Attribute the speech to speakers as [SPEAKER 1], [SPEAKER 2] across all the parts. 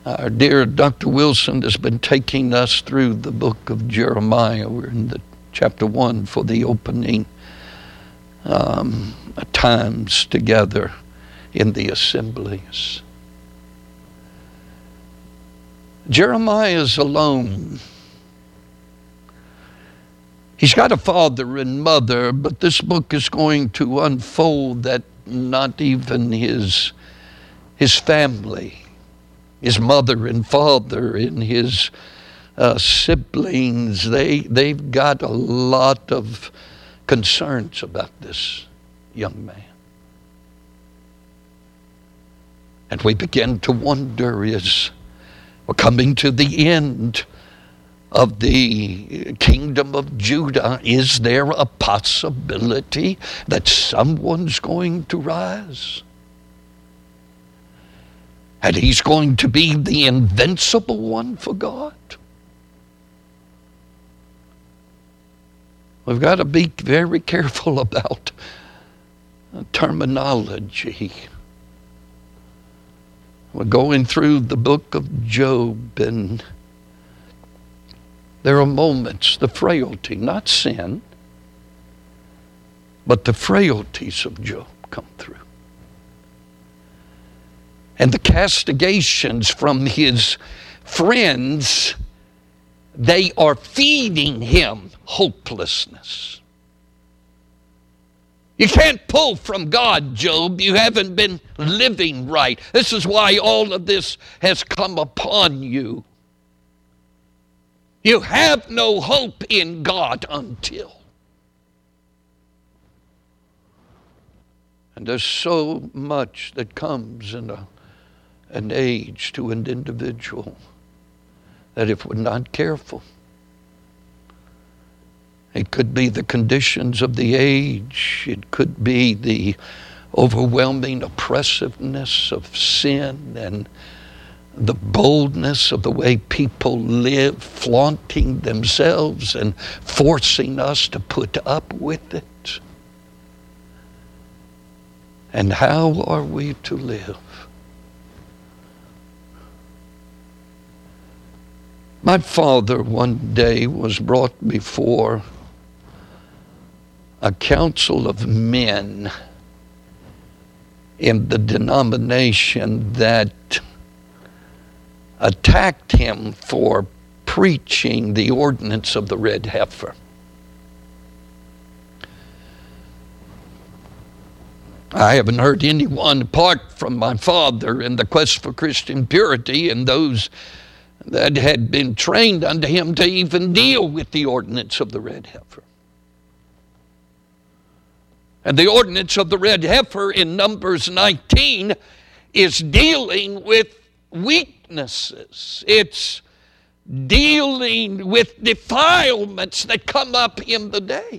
[SPEAKER 1] Our dear Dr. Wilson has been taking us through the book of Jeremiah. We're in the chapter 1 for the opening times together in the assemblies. Jeremiah is alone. He's got a father and mother, but this book is going to unfold that not even his family, his mother and father and his siblings, they've got a lot of concerns about this young man. And we begin to wonder, is we're coming to the end of the kingdom of Judah. Is there a possibility that someone's going to rise? And he's going to be the invincible one for God? We've got to be very careful about terminology. We're going through the book of Job, and there are moments, the frailty, not sin, but the frailties of Job come through. And the castigations from his friends, they are feeding him hopelessness. You can't pull from God, Job. You haven't been living right. This is why all of this has come upon you. You have no hope in God until. And there's so much that comes in an age to an individual that if we're not careful, it could be the conditions of the age. It could be the overwhelming oppressiveness of sin and the boldness of the way people live, flaunting themselves and forcing us to put up with it. And how are we to live? My father one day was brought before a council of men in the denomination that attacked him for preaching the ordinance of the red heifer. I haven't heard anyone apart from my father in the quest for Christian purity and those that had been trained unto him to even deal with the ordinance of the red heifer. And the ordinance of the red heifer in Numbers 19 is dealing with weaknesses. It's dealing with defilements that come up in the day.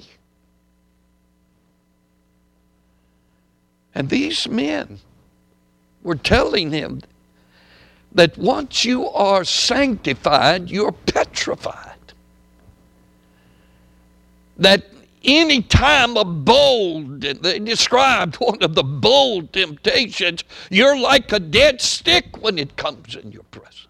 [SPEAKER 1] And these men were telling him that once you are sanctified, you're petrified. That any time of bold, they described one of the bold temptations, you're like a dead stick when it comes in your presence.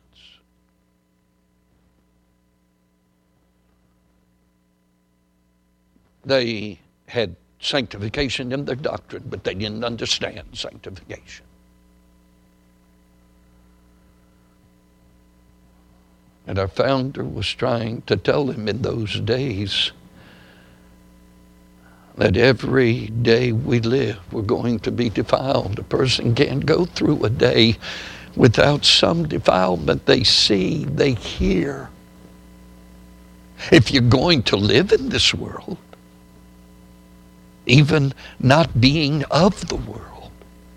[SPEAKER 1] They had sanctification in their doctrine, but they didn't understand sanctification. And our founder was trying to tell him in those days that every day we live, we're going to be defiled. A person can't go through a day without some defilement they see, they hear. If you're going to live in this world, even not being of the world.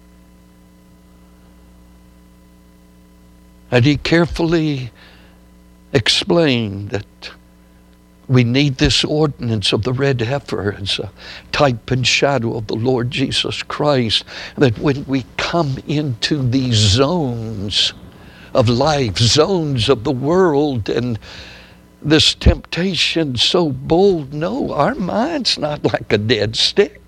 [SPEAKER 1] And he carefully explained that we need this ordinance of the red heifer as a type and shadow of the Lord Jesus Christ, that when we come into these zones of life, zones of the world, and this temptation so bold, no, our mind's not like a dead stick.